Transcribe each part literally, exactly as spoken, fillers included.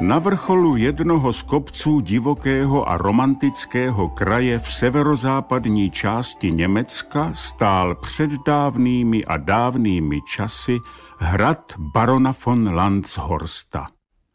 Na vrcholu jednoho z kopců divokého a romantického kraje v severozápadní části Německa stál před dávnými a dávnými časy hrad barona von Landshorsta.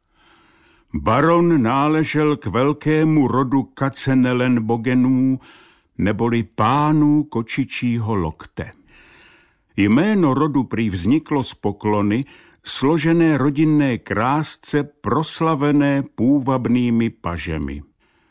Baron náležel k velkému rodu Katzenelnbogenů, neboli pánů kočičího lokte. Jméno rodu prý vzniklo z poklony, složené rodinné krásce proslavené půvabnými pažemi.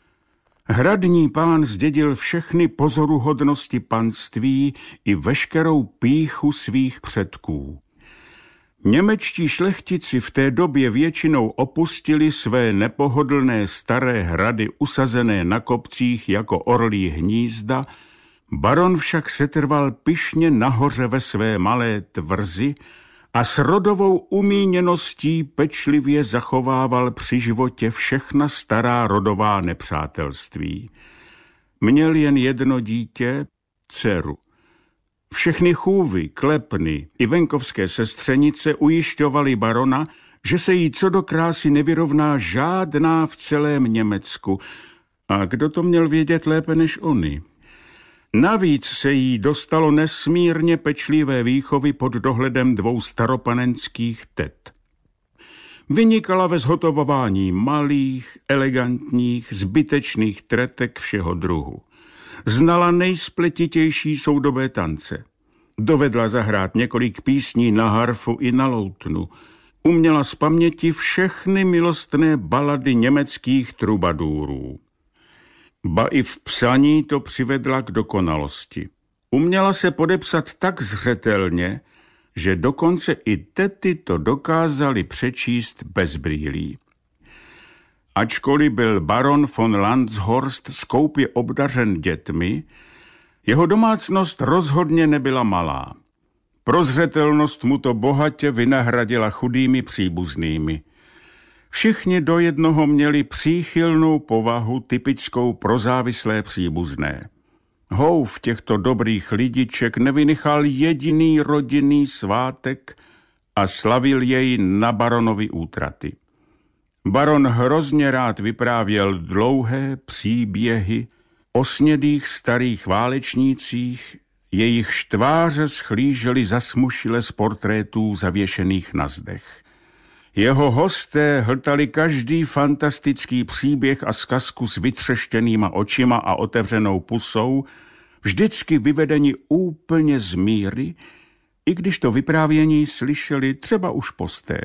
Hradní pán zdědil všechny pozoruhodnosti panství i veškerou pýchu svých předků. Němečtí šlechtici v té době většinou opustili své nepohodlné staré hrady usazené na kopcích jako orlí hnízda, baron však setrval pyšně nahoře ve své malé tvrzi a s rodovou umíněností pečlivě zachovával při životě všechna stará rodová nepřátelství. Měl jen jedno dítě, dceru. Všechny chůvy, klepny i venkovské sestřenice ujišťovali barona, že se jí co do krásy nevyrovná žádná v celém Německu. A kdo to měl vědět lépe než oni? Navíc se jí dostalo nesmírně pečlivé výchovy pod dohledem dvou staropanenských tet. Vynikala ve zhotovování malých, elegantních, zbytečných tretek všeho druhu. Znala nejspletitější soudobé tance. Dovedla zahrát několik písní na harfu i na loutnu. Uměla z paměti všechny milostné balady německých trubadůrů. Ba i v psaní to přivedla k dokonalosti. Uměla se podepsat tak zřetelně, že dokonce i tety to dokázali přečíst bez brýlí. Ačkoliv byl baron von Landshorst skoupě obdařen dětmi, jeho domácnost rozhodně nebyla malá. Prozřetelnost mu to bohatě vynahradila chudými příbuznými. Všichni do jednoho měli příchylnou povahu typickou pro závislé příbuzné. Houf těchto dobrých lidiček nevynechal jediný rodinný svátek a slavil jej na baronovi útraty. Baron hrozně rád vyprávěl dlouhé příběhy o snědých starých válečnících, jejichž tváře schlížely zasmušile z portrétů zavěšených na zdech. Jeho hosté hltali každý fantastický příběh a zkazku s vytřeštěnýma očima a otevřenou pusou, vždycky vyvedeni úplně z míry, i když to vyprávění slyšeli třeba už posté.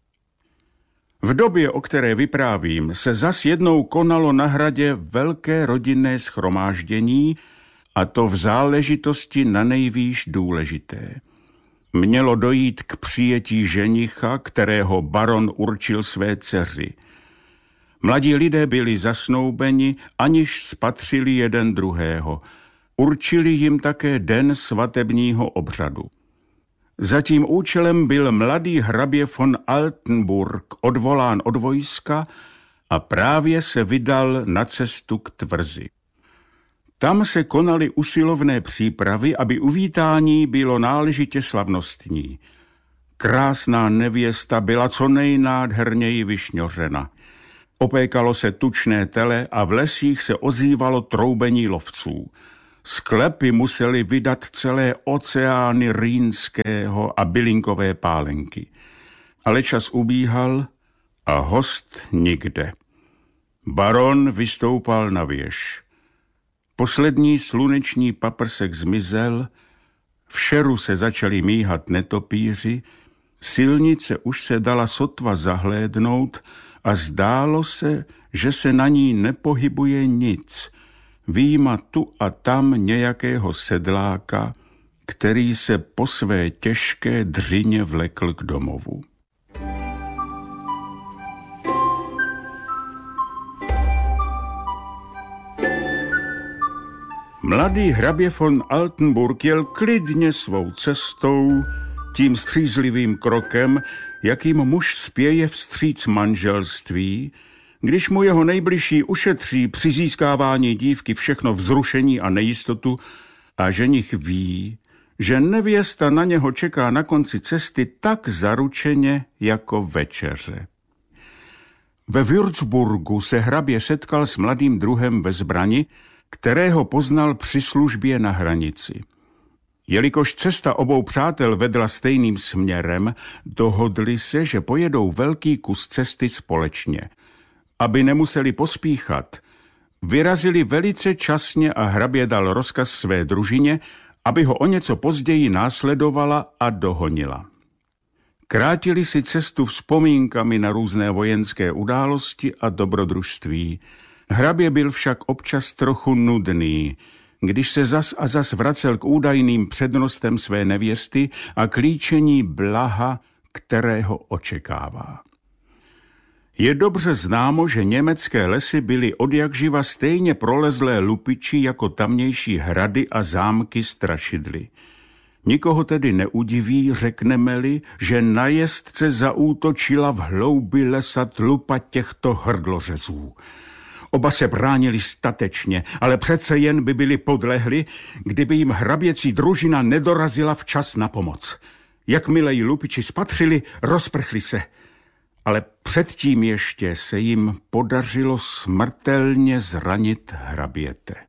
V době, o které vyprávím, se zas jednou konalo na hradě velké rodinné shromáždění, a to v záležitosti nanejvýš důležité. Mělo dojít k přijetí ženicha, kterého baron určil své dceři. Mladí lidé byli zasnoubeni, aniž spatřili jeden druhého. Určili jim také den svatebního obřadu. Za tím účelem byl mladý hrabě von Altenburg odvolán od vojska a právě se vydal na cestu k tvrzi. Tam se konaly usilovné přípravy, aby uvítání bylo náležitě slavnostní. Krásná nevěsta byla co nejnádherněji vyšňořena. Opékalo se tučné tele a v lesích se ozývalo troubení lovců. Sklepy museli vydat celé oceány rýnského a bylinkové pálenky. Ale čas ubíhal a host nikde. Baron vystoupal na věž. Poslední sluneční paprsek zmizel, v šeru se začali míhat netopíři, silnice už se dala sotva zahlédnout a zdálo se, že se na ní nepohybuje nic, vyjma tu a tam nějakého sedláka, který se po své těžké dřině vlekl k domovu. Mladý hrabě von Altenburg jel klidně svou cestou, tím střízlivým krokem, jakým muž spěje vstříc manželství, když mu jeho nejbližší ušetří při získávání dívky všechno vzrušení a nejistotu a ženich ví, že nevěsta na něho čeká na konci cesty tak zaručeně jako večeře. Ve Würzburgu se hrabě setkal s mladým druhem ve zbrani, kterého poznal při službě na hranici. Jelikož cesta obou přátel vedla stejným směrem, dohodli se, že pojedou velký kus cesty společně. Aby nemuseli pospíchat, vyrazili velice časně a hrabě dal rozkaz své družině, aby ho o něco později následovala a dohonila. Krátili si cestu vzpomínkami na různé vojenské události a dobrodružství. Hrabě byl však občas trochu nudný, když se zas a zas vracel k údajným přednostem své nevěsty a k líčení blaha, kterého očekává. Je dobře známo, že německé lesy byly odjakživa stejně prolezlé lupiči jako tamnější hrady a zámky strašidly. Nikoho tedy neudiví, řekneme-li, že na jezdce zaútočila v hloubi lesa tlupa těchto hrdlořezů. Oba se bránili statečně, ale přece jen by byli podlehli, kdyby jim hraběcí družina nedorazila včas na pomoc. Jakmile ji lupiči spatřili, rozprchli se. Ale předtím ještě se jim podařilo smrtelně zranit hraběte.